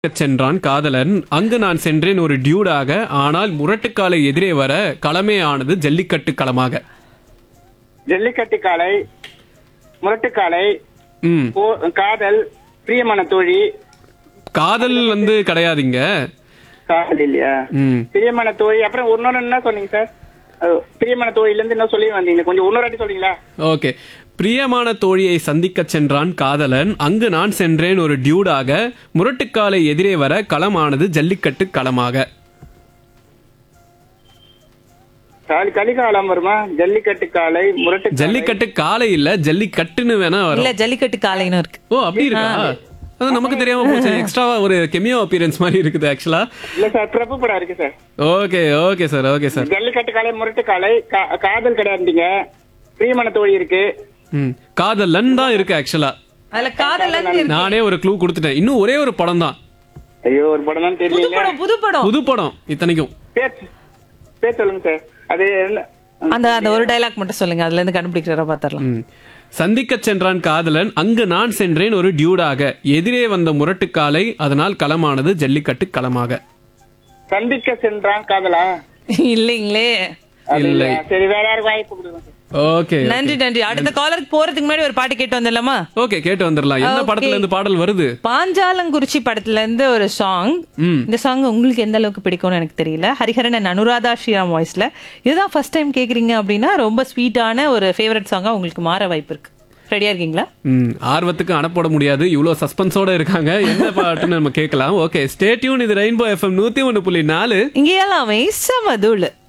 சென்றான் காதலன் அங்கு நான் சென்றேன் ஒரு டியூடாக ஆனால் முரட்டுக்காலை எதிரே வர களமே ஆனது ஜல்லிக்கட்டு களமாக. ஜல்லிக்கட்டு காளை, முரட்டுக்காளை, ம் காதல், பிரியமான தோழி. காதல் கிடையாதுங்க. காதல் இல்லையா? ம் பிரியமான தோழி. அப்புறம் இன்னொன்னு என்ன சொன்னீங்க சார்? பிரியமான தோழில இருந்து என்ன சொல்லி வந்தீங்க? கொஞ்சம் இன்னொரு வாட்டி சொல்றீங்களா? ஓகே. பிரியமான தோழியை சந்திக்க சென்றான் காதலன் அங்கு நான் சென்றேன் ஒரு டியூடாக முரட்டுக்காலை எதிரே வர களமானது ஜல்லிக்கட்டு களமாக. கலிகாலம் வருமா? ஜல்லிக்கட்டு காளை, முரட்டு ஜல்லிக்கட்டு காலை இல்ல, ஜல்லிக்கட்டுன்னு வேணா வரும். இல்ல ஜல்லிக்கட்டு காளைன்னு இருக்கு. ஓ அப்படி இருக்கா? அது நமக்கு தெரியாம போச்சு. எக்ஸ்ட்ராவா ஒரு கெமியோ அப்பியரன்ஸ் மாதிரி இருக்குது ஆக்சுவலா. இல்ல சார், பிரபு படம் இருக்கு sir. Okay okay sir, okay sir. Jallikattu காளை, முரட்டு காளை, காதல் கிடையாதுங்க. பிரியமான தோழி இருக்கு. காதலன் தான் இருக்கு ஆக்சுவலா. அதுல காதலன் இருக்கு. நானே ஒரு க்ளூ கொடுத்துட்டேன். இன்னும் ஒரே ஒரு படம் தான். ஐயோ, ஒரு படம் தான் புது தெரியல. படம் புது படம் புது படம் இத்தனைக்கும். பேர் சொல்லுங்க சார். அது அந்த அந்த ஒரு டயலாக் மட்டும் சொல்லுங்க, அதுல இருந்து கண்டுபிடிக்கிறத பாத்திரலாம். சந்திக்க சென்றான் காதலன் அங்கு நான் சென்றேன் ஒரு டியூடாக எதிரே வந்த முரட்டுக்காலை அதனால் களமானது ஜல்லிக்கட்டு களமாக. சந்திக்க சென்றான் காதலா? இல்லைங்களே. இல்லை. சரி, வேற யாருக்கு வாய்ப்பு கொடுங்க சார். ஓகே நன்றி நன்றி. அடுத்த காலருக்கு போறதுக்கு முன்னாடி ஒரு பாட்டு கேட்டு வந்துடலாமா? ஓகே, கேட்டு வந்துடலாம். என்ன படத்துல இருந்து பாடல் வருது? பாஞ்சாலங்குறிச்சி படத்துல இருந்து ஒரு சாங். இந்த சாங் உங்களுக்கு எந்த அளவுக்கு பிடிக்கும்னு எனக்கு தெரியல. ஹரிஹரன் அண்ட் அனுராதா ஸ்ரீராம் வாய்ஸ்ல. இதுதான் ஃபர்ஸ்ட் டைம் கேக்குறீங்க அப்படின்னா ரொம்ப ஸ்வீட்டான ஒரு ஃபேவரட் சாங்கா உங்களுக்கு மாற வாய்ப்பு இருக்கு. ரெடியா இருக்கீங்களா? ஆர்வத்துக்கு அனுப்ப முடியாது, இவ்வளவு சஸ்பென்ஸோட இருக்காங்க. என்ன பாட்டுன்னு நம்ம கேட்கலாம். Okay, stay tune. இது ரெயின்போ எஃப்எம் 101.4. இங்க எல்லாமே சமதுளு.